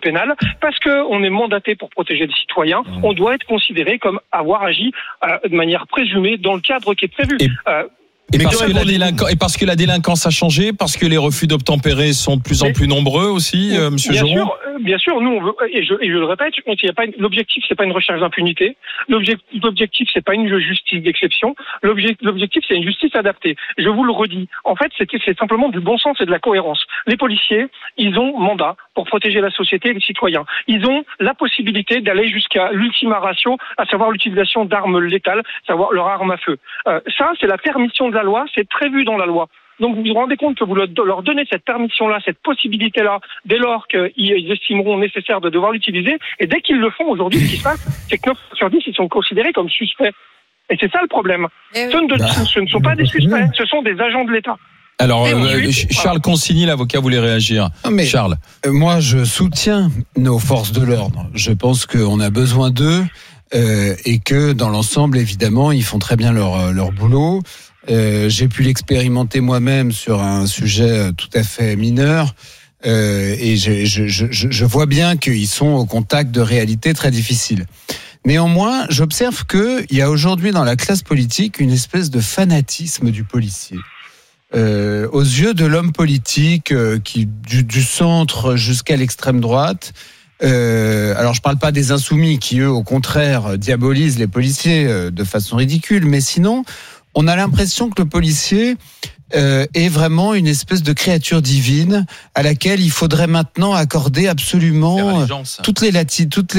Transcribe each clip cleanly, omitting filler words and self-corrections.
pénal, parce qu'on est mandaté pour protéger les citoyens, on doit être considéré comme avoir agi de manière présumée dans le cadre qui est prévu. Et parce que la délinquance a changé, parce que les refus d'obtempérer sont de plus en plus nombreux aussi, Monsieur Geron. Bien sûr, nous on veut, et je le répète, l'objectif c'est pas une recherche d'impunité, l'objectif c'est pas une justice d'exception, l'objectif c'est une justice adaptée. Je vous le redis, en fait c'est simplement du bon sens et de la cohérence. Les policiers, ils ont mandat pour protéger la société et les citoyens. Ils ont la possibilité d'aller jusqu'à l'ultima ratio, à savoir l'utilisation d'armes létales, savoir leur arme à feu. Ça c'est la permission de la loi, c'est prévu dans la loi. Donc vous vous rendez compte que vous leur donnez cette permission-là, cette possibilité-là, dès lors qu'ils estimeront nécessaire de devoir l'utiliser, et dès qu'ils le font aujourd'hui, ce qui se passe, c'est que 9 sur 10, ils sont considérés comme suspects. Et c'est ça le problème. Ce ne sont pas des suspects, ce sont des agents de l'État. Alors, Charles Consigny, l'avocat, voulait réagir. Charles. Moi, je soutiens nos forces de l'ordre. Je pense qu'on a besoin d'eux et que, dans l'ensemble, évidemment, ils font très bien leur boulot. J'ai pu l'expérimenter moi-même sur un sujet tout à fait mineur et je vois bien qu'ils sont au contact de réalités très difficiles. Néanmoins, j'observe qu'il y a aujourd'hui dans la classe politique une espèce de fanatisme du policier. Aux yeux de l'homme politique qui du centre jusqu'à l'extrême droite. Alors je parle pas des insoumis qui eux au contraire diabolisent les policiers de façon ridicule, mais sinon on a l'impression que le policier est vraiment une espèce de créature divine à laquelle il faudrait maintenant accorder absolument toute latitude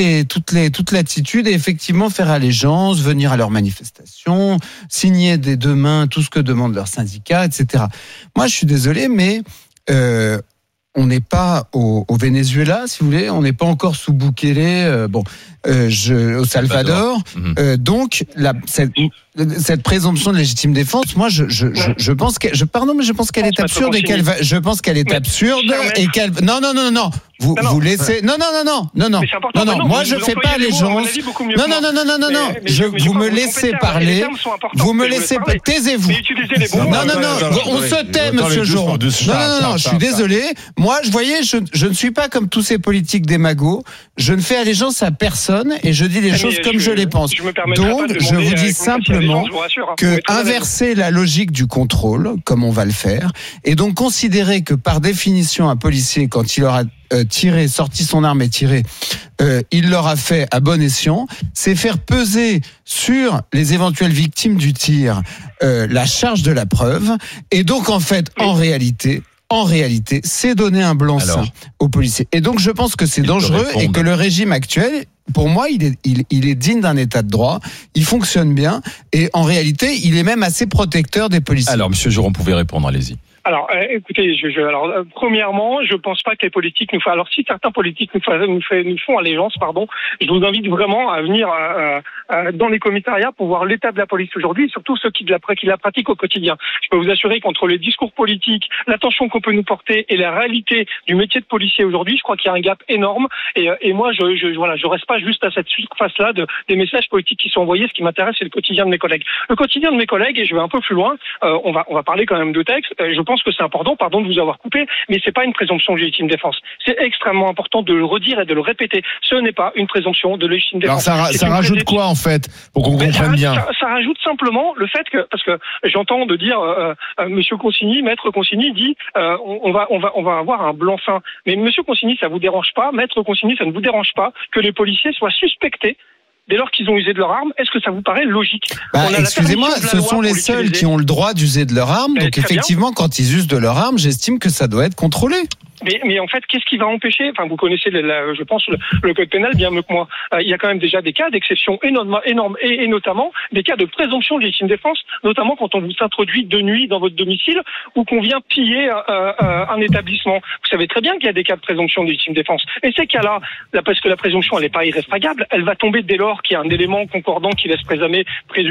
et effectivement faire allégeance, venir à leurs manifestations, signer des deux mains tout ce que demandent leurs syndicats, etc. Moi, je suis désolé, mais on n'est pas au Venezuela, si vous voulez, on n'est pas encore sous Bukele, au Salvador. Donc, cette présomption de légitime défense, moi, je pense qu'elle est absurde je pense qu'elle est absurde et qu'elle. Non. Vous laissez. Non. Moi, je fais pas allégeance. Non. Vous me laissez parler. Vous me laissez. Taisez-vous. Non. On se tait, Monsieur Geron. Non. Je suis désolé. Moi, je ne suis pas comme tous ces politiques démagos. Je ne fais allégeance à personne et je dis les choses comme je les pense. Donc, je vous dis simplement que inverser la logique du contrôle, comme on va le faire, et donc considérer que par définition un policier, quand il aura sorti son arme et tiré, il l'aura fait à bon escient, c'est faire peser sur les éventuelles victimes du tir la charge de la preuve, et donc en fait, en réalité, c'est donner un blanc-seing aux policiers. Et donc je pense que c'est dangereux et que le régime actuel, pour moi, il est digne d'un état de droit, il fonctionne bien et en réalité, il est même assez protecteur des policiers. Alors, Monsieur Geron, pouvez répondre, allez-y. Alors, écoutez, premièrement, je pense pas que les politiques nous font. Alors, si certains politiques nous font allégeance, je vous invite vraiment à venir dans les commissariats pour voir l'état de la police aujourd'hui, et surtout ceux qui la pratiquent au quotidien. Je peux vous assurer qu'entre les discours politiques, l'attention qu'on peut nous porter et la réalité du métier de policier aujourd'hui, je crois qu'il y a un gap énorme. Et moi, je reste pas juste à cette surface-là des messages politiques qui sont envoyés. Ce qui m'intéresse, c'est le quotidien de mes collègues. Le quotidien de mes collègues, et je vais un peu plus loin. On va parler quand même de texte. Je pense que c'est important, pardon de vous avoir coupé, mais c'est pas une présomption de légitime défense. C'est extrêmement important de le redire et de le répéter. Ce n'est pas une présomption de légitime défense. Alors ça rajoute quoi en fait, pour qu'on comprenne bien? Ça rajoute simplement le fait que, parce que j'entends de dire, Monsieur Consigny, Maître Consigny dit, on va avoir un blanc-seing. Mais Monsieur Consigny, ça vous dérange pas, Maître Consigny, ça ne vous dérange pas que les policiers soient suspectés dès lors qu'ils ont usé de leur arme? Est-ce que ça vous paraît logique? Excusez-moi, ce sont les seuls qui ont le droit d'user de leur arme. Donc effectivement, quand ils usent de leur arme, j'estime que ça doit être contrôlé. Mais en fait, qu'est-ce qui va empêcher? Enfin, vous connaissez, je pense, le code pénal bien mieux que moi. Il y a quand même déjà des cas d'exception énormes et notamment des cas de présomption de légitime défense, notamment quand on vous introduit de nuit dans votre domicile ou qu'on vient piller un établissement. Vous savez très bien qu'il y a des cas de présomption de légitime défense. Et ces cas-là, parce que la présomption, elle n'est pas irréfragable, elle va tomber dès lors qu'il y a un élément concordant qui laisse présager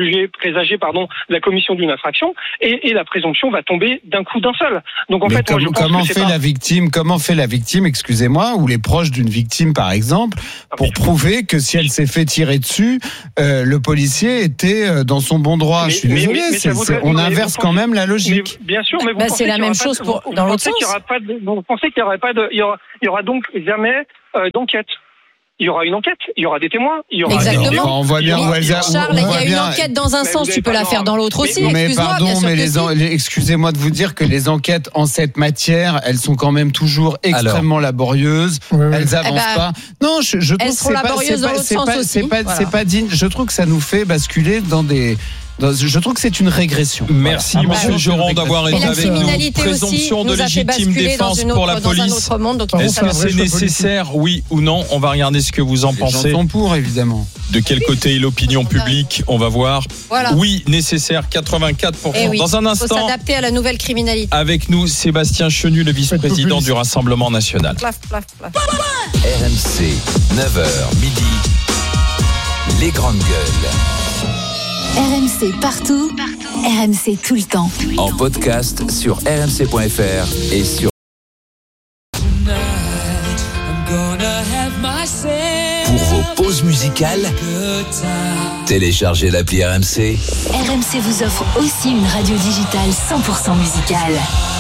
la commission d'une infraction, et la présomption va tomber d'un coup d'un seul. Donc en fait, moi, je pense comment fait la victime? comment fait la victime, excusez-moi, ou les proches d'une victime par exemple, pour prouver que si elle s'est fait tirer dessus, le policier était dans son bon droit. Je suis désolé, on inverse quand même la logique. Bien sûr, mais vous c'est la même chose dans l'autre sens. Vous pensez qu'il y aura donc jamais d'enquête. Il y aura une enquête, il y aura des témoins, il y aura exactement. On voit bien où elle Charles, il y a une enquête dans un sens, tu peux la faire dans l'autre aussi. Mais pardon, mais excusez-moi de vous dire que les enquêtes en cette matière, elles sont quand même toujours extrêmement laborieuses. Elles avancent pas. Non, je trouve que c'est pas digne. Je trouve que ça nous fait basculer dans des. Je trouve que c'est une régression. Merci, monsieur Geron, d'avoir été avec nous. Présomption de légitime défense pour la police. Est-ce que c'est nécessaire, oui ou non? On va regarder ce que vous en pensez. J'entends pour, évidemment. De quel côté est l'opinion publique? On va voir. Voilà. Oui, nécessaire, 84%. Oui. Dans un instant, il faut s'adapter à la nouvelle criminalité. Avec nous, Sébastien Chenu, le vice-président du Rassemblement national. RMC, 9h, midi, les grandes gueules. RMC partout, RMC tout le temps. En podcast sur rmc.fr et sur pour vos pauses musicales, téléchargez l'appli RMC. RMC vous offre aussi une radio digitale 100% musicale.